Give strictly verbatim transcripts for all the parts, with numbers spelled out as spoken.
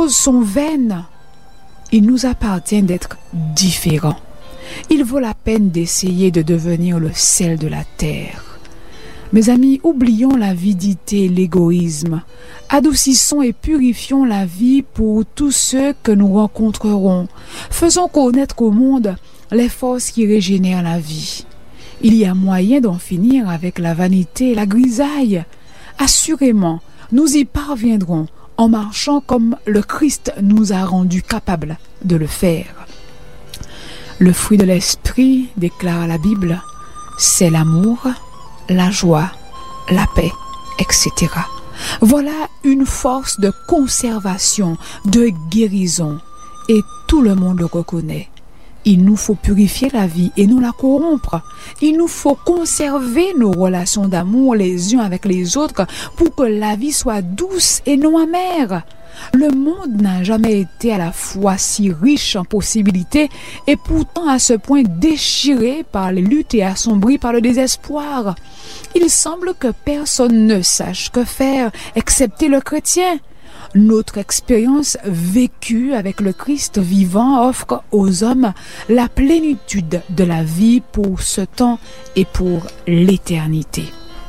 choses sont vaines. Il nous appartient d'être différents. Il vaut la peine d'essayer de devenir le sel de la terre. Mes amis, oublions l'avidité et l'égoïsme. Adoucissons et purifions la vie pour tous ceux que nous rencontrerons. Faisons connaître au monde les forces qui régénèrent la vie. Il y a moyen d'en finir avec la vanité et la grisaille. Assurément, nous y parviendrons en marchant comme le Christ nous a rendus capables de le faire. Le fruit de l'esprit, déclare la Bible, c'est l'amour, la joie, la paix, et cetera. Voilà une force de conservation, de guérison, et tout le monde le reconnaît. Il nous faut purifier la vie et non la corrompre. Il nous faut conserver nos relations d'amour les uns avec les autres pour que la vie soit douce et non amère. Le monde n'a jamais été à la fois si riche en possibilités et pourtant à ce point déchiré par les luttes et assombri par le désespoir. Il semble que personne ne sache que faire excepté le chrétien. Notre expérience vécue avec le Christ vivant offre aux hommes la plénitude de la vie pour ce temps et pour l'éternité.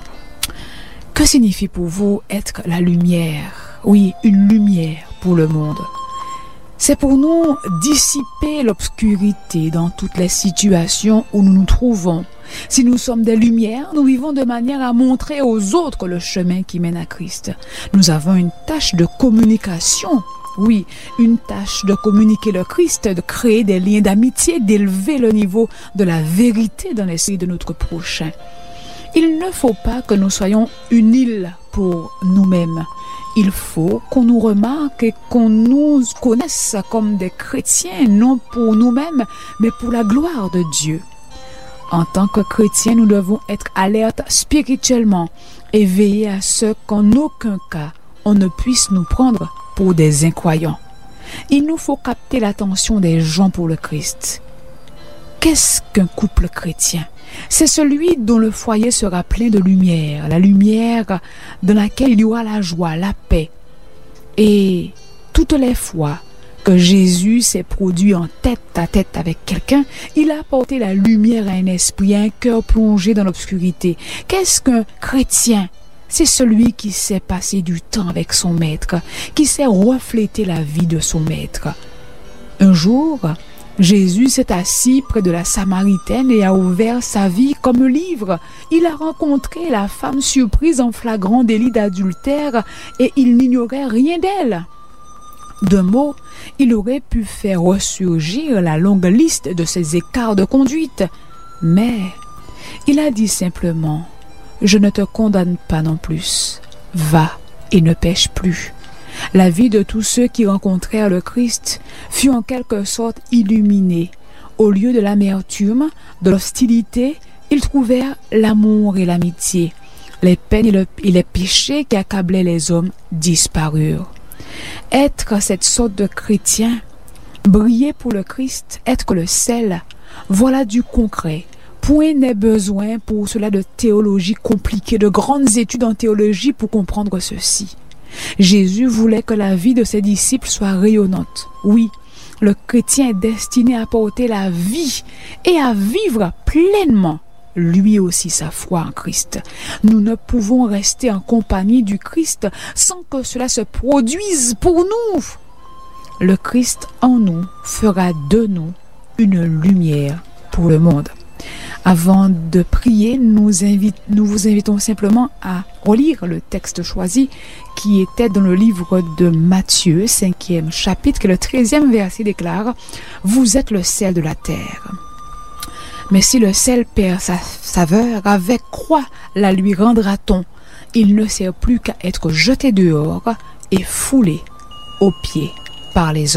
Que signifie pour vous être la lumière ? Oui, une lumière pour le monde. C'est pour nous dissiper l'obscurité dans toutes les situations où nous nous trouvons. Si nous sommes des lumières, nous vivons de manière à montrer aux autres le chemin qui mène à Christ. Nous avons une tâche de communication. Oui, une tâche de communiquer le Christ, de créer des liens d'amitié, d'élever le niveau de la vérité dans l'esprit de notre prochain. Il ne faut pas que nous soyons une île pour nous-mêmes. Il faut qu'on nous remarque et qu'on nous connaisse comme des chrétiens, non pour nous-mêmes, mais pour la gloire de Dieu. En tant que chrétiens, nous devons être alertes spirituellement et veiller à ce qu'en aucun cas on ne puisse nous prendre pour des incroyants. Il nous faut capter l'attention des gens pour le Christ. Qu'est-ce qu'un couple chrétien ? C'est celui dont le foyer sera plein de lumière, la lumière dans laquelle il y aura la joie, la paix. Et toutes les fois que Jésus s'est produit en tête à tête avec quelqu'un, il a apporté la lumière à un esprit, à un cœur plongé dans l'obscurité. Qu'est-ce qu'un chrétien ? C'est celui qui sait passer du temps avec son maître, qui sait refléter la vie de son maître. Un jour, Jésus s'est assis près de la Samaritaine et a ouvert sa vie comme livre. Il a rencontré la femme surprise en flagrant délit d'adultère et il n'ignorait rien d'elle. D'un mot, il aurait pu faire ressurgir la longue liste de ses écarts de conduite. Mais il a dit simplement « Je ne te condamne pas non plus. Va et ne pêche plus. » La vie de tous ceux qui rencontrèrent le Christ fut en quelque sorte illuminée. Au lieu de l'amertume, de l'hostilité, ils trouvèrent l'amour et l'amitié. Les peines et, le, et les péchés qui accablaient les hommes disparurent. Être cette sorte de chrétien, briller pour le Christ, être le sel, voilà du concret. Point n'est besoin pour cela de théologie compliquée, de grandes études en théologie pour comprendre ceci. Jésus voulait que la vie de ses disciples soit rayonnante. Oui, le chrétien est destiné à porter la vie et à vivre pleinement, lui aussi, sa foi en Christ. Nous ne pouvons rester en compagnie du Christ sans que cela se produise pour nous. Le Christ en nous fera de nous une lumière pour le monde. Avant de prier, nous, invite, nous vous invitons simplement à relire le texte choisi qui était dans le livre de Matthieu, cinquième chapitre, que le treizième verset déclare « Vous êtes le sel de la terre. Mais si le sel perd sa saveur, avec quoi la lui rendra-t-on? Il ne sert plus qu'à être jeté dehors et foulé aux pieds par les hommes. »